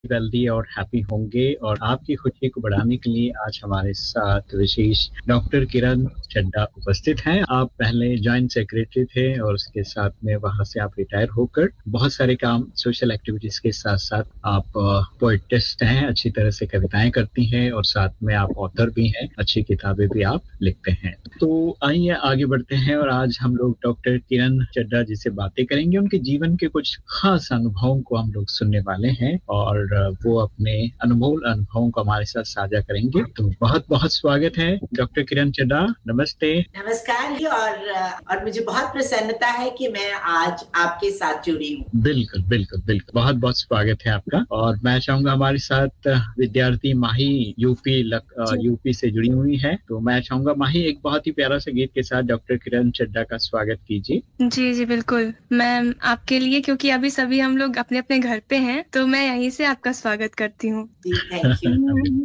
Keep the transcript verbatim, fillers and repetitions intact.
Wealthy और happy होंगे और आपकी खुशी को बढ़ाने के लिए आज हमारे साथ विशेष डॉक्टर किरण चड्ढा उपस्थित हैं। आप पहले जॉइंट सेक्रेटरी थे और उसके साथ में वहां से आप रिटायर होकर बहुत सारे काम सोशल एक्टिविटीज के साथ साथ आप पोएटिस्ट हैं, अच्छी तरह से कविताएं करती हैं और साथ में आप ऑथर भी हैं, अच्छी किताबें भी आप लिखते हैं। तो आइए आगे बढ़ते हैं और आज हम लोग डॉक्टर किरण चड्ढा जी से बातें करेंगे। उनके जीवन के कुछ खास अनुभवों को हम लोग सुनने वाले हैं और वो अपने अनमोल अनुभवों को हमारे साथ साझा करेंगे। तो बहुत बहुत स्वागत है डॉक्टर किरण चड्ढा। नमस्ते। नमस्कार जी। और और मुझे बहुत प्रसन्नता है कि मैं आज आपके साथ जुड़ी हूँ। बिल्कुल बिल्कुल बिल्कुल बहुत बहुत स्वागत है आपका। और मैं चाहूंगा हमारे साथ विद्यार्थी माही यूपी लक, यूपी से जुड़ी हुई है। तो मैं चाहूंगा माही एक बहुत ही प्यारा सा गीत के साथ डॉक्टर किरण चड्ढा का स्वागत कीजिए। जी जी बिल्कुल, मैं आपके लिए, क्योंकि अभी सभी हम लोग अपने अपने घर पे हैं, तो मैं यहीं से आपका स्वागत करती हूँ। जी, थैंक यू।